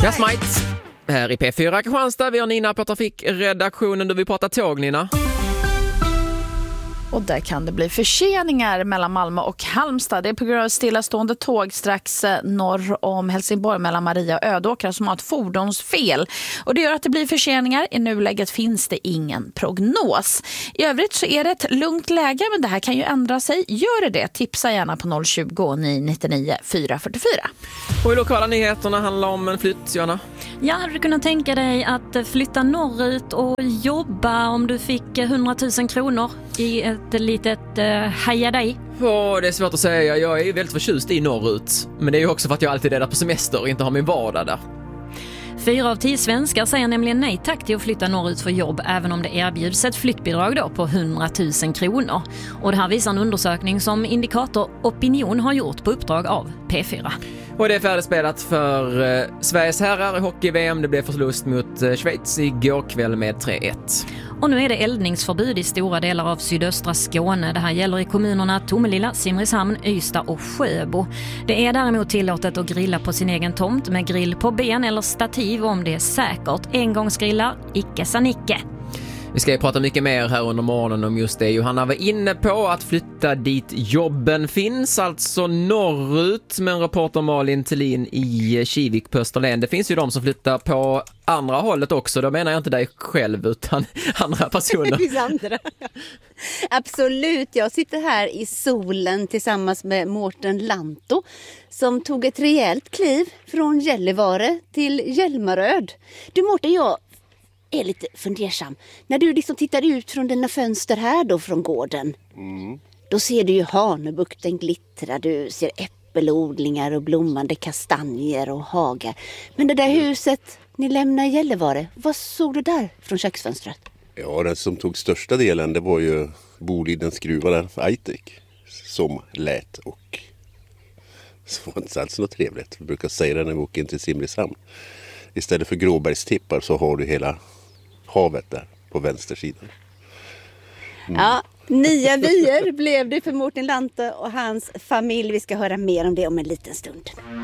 Ja, Smite. Här i P4 Kristianstad, vi har Nina på trafikredaktionen då vi pratar tåg, Nina. Och där kan det bli förseningar mellan Malmö och Halmstad. Det är på grund av stillastående tåg strax norr om Helsingborg mellan Maria och Ödåkra som har ett fordonsfel. Och det gör att det blir förseningar. I nuläget finns det ingen prognos. I övrigt så är det ett lugnt läge, men det här kan ju ändra sig. Gör det, tipsa gärna på 020 999 444. Och i lokala nyheterna handlar om en flytt, Johanna. Ja, hade du kunnat tänka dig att flytta norrut och jobba om du fick 100 000 kronor i ett litet hajadej? Det är svårt att säga. Jag är väldigt förtjust i norrut. Men det är ju också för att jag alltid är där på semester och inte har min vardag där. 4 av 10 svenskar säger nämligen nej tack till att flytta norrut för jobb även om det erbjuds ett flyttbidrag då på 100 000 kronor. Och det här visar en undersökning som Indikator Opinion har gjort på uppdrag av P4. Och det är färdigspelat för Sveriges herrar i hockey-VM. Det blev förlust mot Schweiz igår kväll med 3-1. Och nu är det eldningsförbud i stora delar av sydöstra Skåne. Det här gäller i kommunerna Tomelilla, Simrishamn, Ystad och Sjöbo. Det är däremot tillåtet att grilla på sin egen tomt med grill på ben eller stativ om det är säkert. Engångsgrillar, icke sa nicke. Vi ska ju prata mycket mer här under morgonen om just det. Johanna var inne på att flytta dit jobben finns, alltså norrut, med en reporter Malin Thelin i Kivik på Österlen. Det finns ju de som flyttar på andra hållet också. Då menar jag inte dig själv utan andra personer. Det finns andra. Absolut, jag sitter här i solen tillsammans med Mårten Lanto som tog ett rejält kliv från Gällivare till Hjälmaröd. Du Mårten, jag är lite fundersam. När du liksom tittar ut från dina fönster här då från gården. Då ser du ju Hanöbukten glittra. Du ser äppelodlingar och blommande kastanjer och hagar. Men det där huset ni lämnar i Gällivare, vad såg du där från köksfönstret? Ja, det som tog största delen det var ju Bolidens gruva där för Aitik som lät och så var inte alls något trevligt. Vi brukar säga det när vi åker in till Simrishamn. Istället för Gråbergstippar så har du hela havet där på vänstersidan. Ja, nya vyer blev det för Mårten Lanto och hans familj. Vi ska höra mer om det om en liten stund.